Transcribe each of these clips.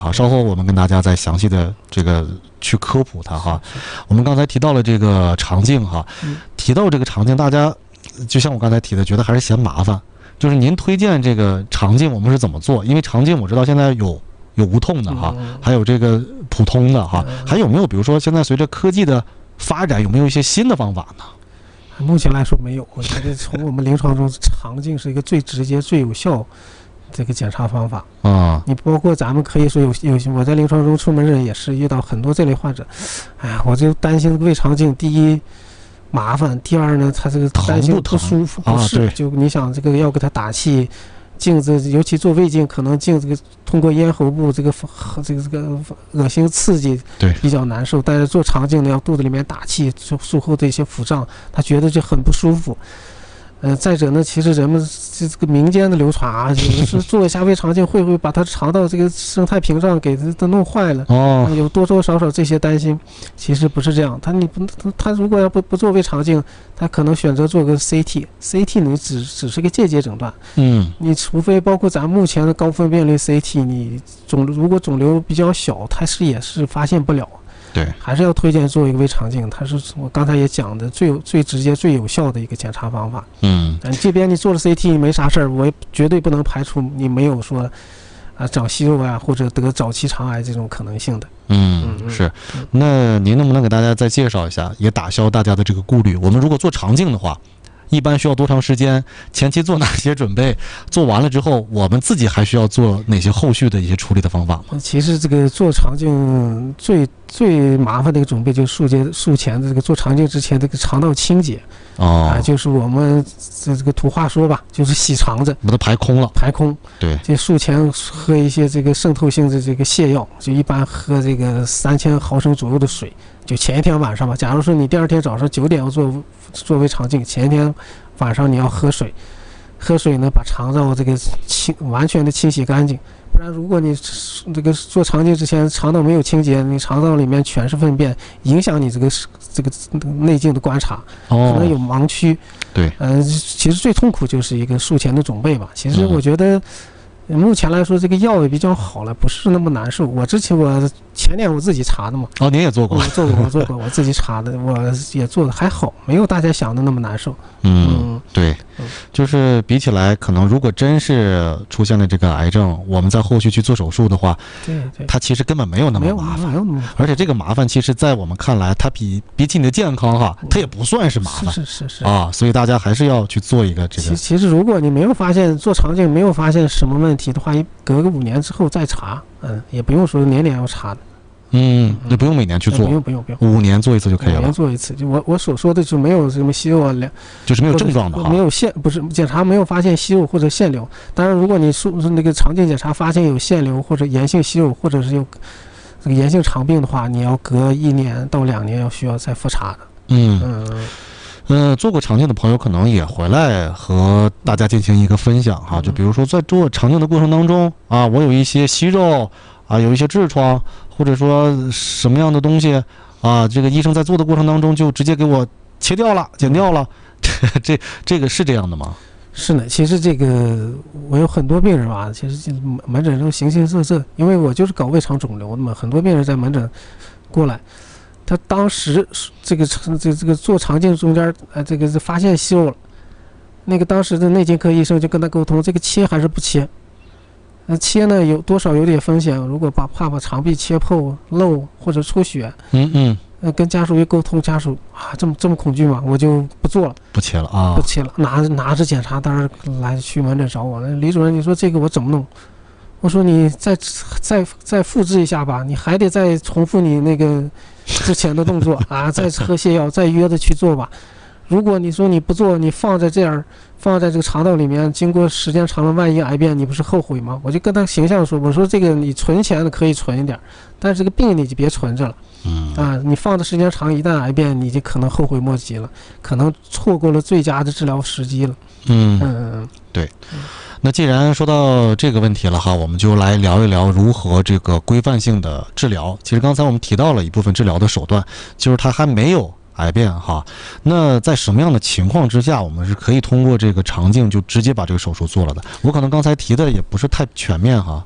啊，稍后我们跟大家再详细的这个去科普它哈。我们刚才提到了这个肠镜哈，提到这个肠镜，大家就像我刚才提的，觉得还是嫌麻烦。就是您推荐这个肠镜我们是怎么做？因为肠镜我知道现在有无痛的哈，还有这个普通的哈，还有没有比如说现在随着科技的发展，有没有一些新的方法呢？ 目前来说没有，我觉得从我们临床中，肠镜是一个最直接、最有效这个检查方法啊。 你包括咱们可以说有我在临床中出门诊也是遇到很多这类患者，哎呀，我就担心胃肠镜，第一麻烦，第二呢，他这个担心不舒服，不适，就你想这个要给他打气。镜子，尤其做胃镜，可能镜子通过咽喉部这个恶心刺激， 对， 比较难受。但是做肠镜呢，要肚子里面打气，术后的一些腹胀，他觉得就很不舒服。再者呢，其实人们这个民间的流传啊，就是做一下胃肠镜会不会把他肠道这个生态屏障给他弄坏了？哦，有多多少少这些担心，其实不是这样。他如果要不做胃肠镜，他可能选择做个 CT 你只是个间接诊断。你除非包括咱目前的高分辨率 CT， 你如果肿瘤比较小，它也是发现不了。 对， 还是要推荐做一个胃肠镜，它是我刚才也讲的最直接、最有效的一个检查方法。这边你做了 CT 没啥事儿，我也绝对不能排除你没有说长息肉啊或者得早期肠癌这种可能性的。 是。那您能不能给大家再介绍一下，也打消大家的这个顾虑？我们如果做肠镜的话，一般需要多长时间？前期做哪些准备？做完了之后，我们自己还需要做哪些后续的一些处理的方法吗？ 其实这个做肠镜最麻烦的一个准备就是术前的这个做肠镜之前这个肠道清洁。就是我们这个土话说吧，就是洗肠子， 把它排空了。 排空。对。这术前喝一些这个渗透性的这个泻药，就一般喝这个3000毫升左右的水。就前一天晚上吧，假如说你第二天早上9点要做胃肠镜，前一天晚上你要喝水呢，把肠道这个完全的清洗干净。不然如果你这个做肠镜之前肠道没有清洁，你肠道里面全是粪便，影响你这个内镜的观察，可能有盲区。 对。 其实最痛苦就是一个术前的准备吧。其实我觉得目前来说这个药也比较好了，不是那么难受。我前年我自己查的嘛。 您也做过？ 我做过，我自己查的，我也做的还好，没有大家想的那么难受。 对，就是比起来，可能如果真是出现了这个癌症，我们在后续去做手术的话， 对， 它其实根本没有那么麻烦，而且这个麻烦其实在我们看来，它比起你的健康哈，它也不算是麻烦。 是所以大家还是要去做一个这个。 其实如果你没有发现做肠镜没有发现什么问题的话，隔个5年之后再查，也不用说年要查的。 那不用每年去做， 不用 ，5年做一次就可以了。5 年做一次，就我所说的就没有什么息肉啊， 就是没有症状的哈， 没有不是检查没有发现息肉或者腺瘤。当然，如果你那个肠镜检查发现有腺瘤或者炎性息肉，或者是有这个炎性肠病的话，你要隔1年到2年需要再复查的。做过肠镜的朋友可能也回来和大家进行一个分享哈，就比如说在做肠镜的过程当中我有一些息肉有一些痔疮，或者说什么样的东西这个医生在做的过程当中就直接给我切掉了、剪掉了，这个是这样的吗？ 是的，其实这个我有很多病人其实门诊中形形色色，因为我就是搞胃肠肿瘤的嘛，很多病人在门诊过来。他当时这个做肠镜中间这个发现息肉了，那个当时的内镜科医生就跟他沟通，这个切还是不切？切呢有多少有点风险，如果怕把肠壁切破漏或者出血，跟家属一沟通，家属这么恐惧吗？我就不做了， 不切了不切了，拿着检查单来去门诊找我。李主任，你说这个我怎么弄？我说你再复制一下吧，你还得再重复你那个之前的动作再喝泻药，再约着去做吧。如果你说你不做，你放在这个肠道里面，经过时间长了，万一癌变，你不是后悔吗？我就跟他形象说，我说这个你存钱的可以存一点，但是这个病你就别存着了。你放的时间长，一旦癌变，你就可能后悔莫及了，可能错过了最佳的治疗时机了。 对。那既然说到这个问题了哈，我们就来聊一聊如何这个规范性的治疗。其实刚才我们提到了一部分治疗的手段，就是它还没有癌变哈。那在什么样的情况之下，我们是可以通过这个肠镜就直接把这个手术做了的？我可能刚才提的也不是太全面哈。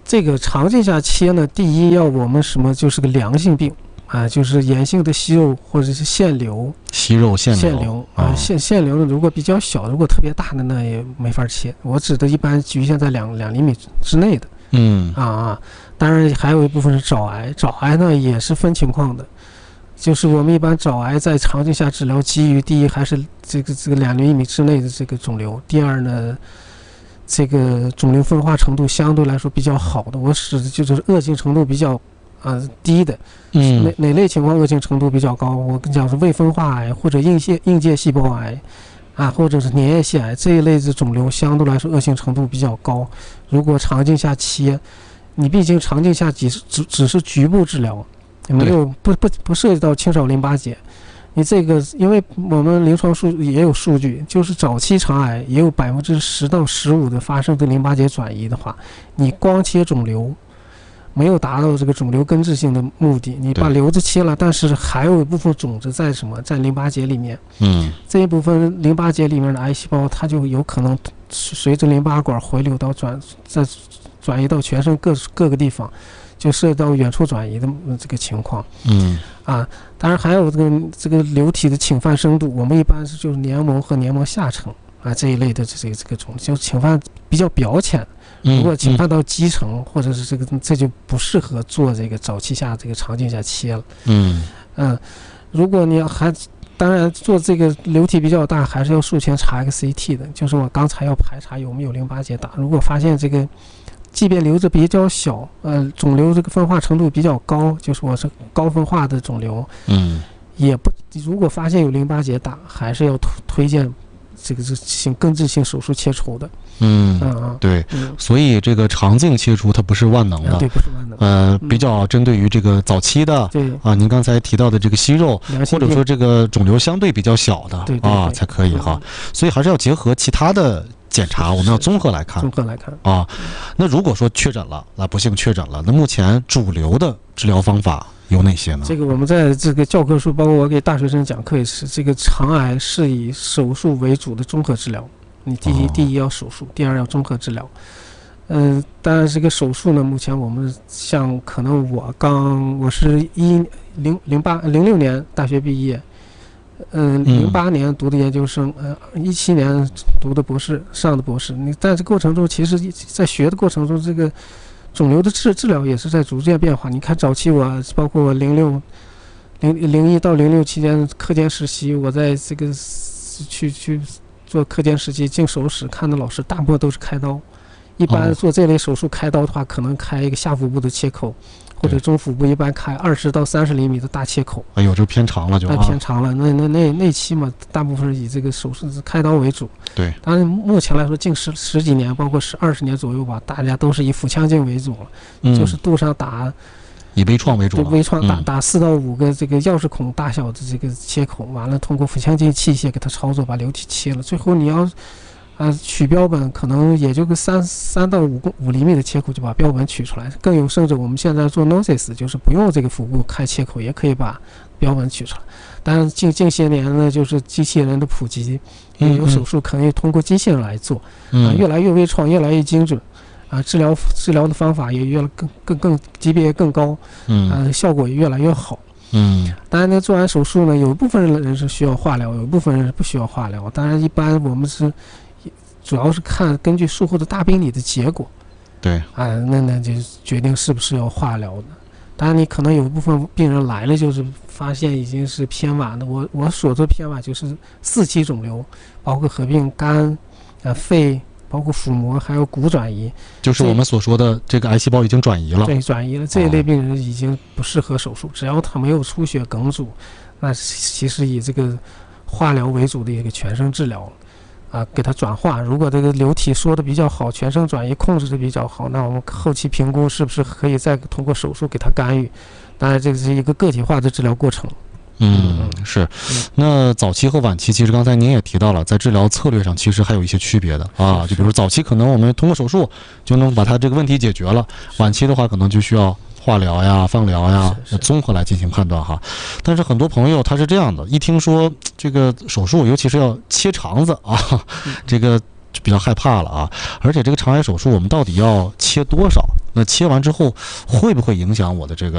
这个肠镜下切呢，第一要我们什么就是个良性病啊，就是炎性的息肉或者是腺瘤。 息肉腺瘤啊，腺瘤呢，如果比较小，如果特别大的那也没法切。我指的一般局限在2厘米之内的。当然还有一部分是早癌，早癌呢也是分情况的。就是我们一般早癌在肠镜下治疗，基于第一还是这个2厘米之内的这个肿瘤，第二呢，这个肿瘤分化程度相对来说比较好的，我指的就是恶性程度比较低的。哪类情况恶性程度比较高？我跟你讲是未分化癌或者硬介细胞癌啊，或者是粘液系癌这一类的肿瘤，相对来说恶性程度比较高。如果肠镜下切，你毕竟肠镜下只是局部治疗。没有不涉及到清扫淋巴结，你这个因为我们临床也有数据，就是早期肠癌也有10%到15%的发生的淋巴结转移的话，你光切肿瘤没有达到这个肿瘤根治性的目的，你把瘤子切了，但是还有一部分种子在在淋巴结里面，这一部分淋巴结里面的癌细胞，它就有可能随着淋巴管回流到再转移到全身各个地方。就涉及到远处转移的这个情况，当然还有这个瘤体的侵犯深度，我们一般是就是黏膜和黏膜下层啊这一类的这个肿，就侵犯比较表浅，如果侵犯到基层或者是这就不适合做这个早期下这个肠镜下切了，如果你当然做这个瘤体比较大，还是要术前查一个 CT 的，就是我刚才要排查有没有淋巴结大，如果发现这个。即便瘤子比较小，肿瘤这个分化程度比较高，就是我是高分化的肿瘤，也不，如果发现有淋巴结大，还是要推荐这个是根治性手术切除的。 对，所以这个肠镜切除它不是万能的， 对，不是万能。 比较针对于这个早期的， 对您刚才提到的这个息肉，或者说这个肿瘤相对比较小的， 对才可以哈。所以还是要结合其他的检查，我们要综合来看。那如果说确诊了，不幸确诊了，那目前主流的治疗方法有哪些呢？ 这个我们在这个教科书，包括我给大学生讲课也是，这个肠癌是以手术为主的综合治疗。你第一要手术，第二要综合治疗。当然这个手术呢，目前我们像可能我是06年大学毕业。08年读的研究生，17年读的博士，上的博士。你在这过程中，其实在学的过程中，这个肿瘤的治疗也是在逐渐变化。你看早期包括我01到06期间课间实习，我在这个去做课间实习，进手术室看的老师大部分都是开刀。一般做这类手术开刀的话，可能开一个下腹部的切口。或者中腹部一般开20到30厘米的大切口， 这偏长了就偏长了。那期嘛，大部分是以这个手术开刀为主。 对， 当然目前来说，近十几年，包括20年左右吧，大家都是以腹腔镜为主了，就是肚上以微创为主， 微创打4到5个这个钥匙孔大小的这个切口，完了通过腹腔镜器械给它操作，把瘤体切了。最后你要取标本，可能也就个3到5厘米的切口就把标本取出来。更有甚者，我们现在做 Nocis， 就是不用这个腹部开切口，也可以把标本取出来。当然近些年呢，就是机器人的普及，有手术可以通过机器人来做，越来越微创，越来越精准，治疗的方法也更级别更高，效果也越来越好。当然呢，做完手术呢，有一部分人是需要化疗，有一部分人是不需要化疗。当然，一般我们是主要是根据术后的大病理的结果， 对， 那就决定是不是要化疗的。当然，你可能有一部分病人来了就是发现已经是偏晚的。我所说偏晚就是4期肿瘤，包括合并肝、肺，包括腹膜，还有骨转移， 就是我们所说的这个癌细胞已经转移了。 对，转移了。这一类病人已经不适合手术，只要他没有出血梗阻，那其实以这个化疗为主的一个全身治疗。给它转化。如果这个瘤体缩的比较好，全身转移控制的比较好，那我们后期评估是不是可以再通过手术给它干预。当然，这是一个个体化的治疗过程。 是。那早期和晚期，其实刚才您也提到了，在治疗策略上其实还有一些区别的就比如早期可能我们通过手术就能把它这个问题解决了，晚期的话可能就需要化疗呀、放疗呀，综合来进行判断哈。但是很多朋友他是这样的，一听说这个手术，尤其是要切肠子这个比较害怕了啊。而且这个肠癌手术我们到底要切多少？那切完之后会不会影响我的这个